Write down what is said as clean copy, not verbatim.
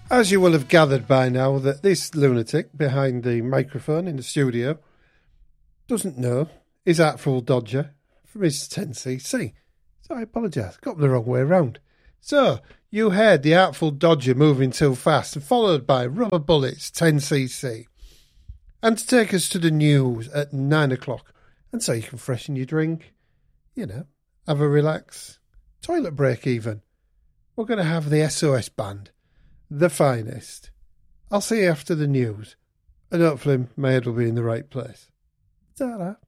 As you will have gathered by now that this lunatic behind the microphone in the studio doesn't know his Artful Dodger from his 10cc. So I apologise, got them the wrong way round. So, you heard the Artful Dodger moving too fast, followed by Rubber Bullets 10cc. And to take us to the news at 9 o'clock, and so you can freshen your drink, have a relax, toilet break even. We're going to have the SOS Band. The finest. I'll see you after the news, and hopefully my head will be in the right place. Ta-da.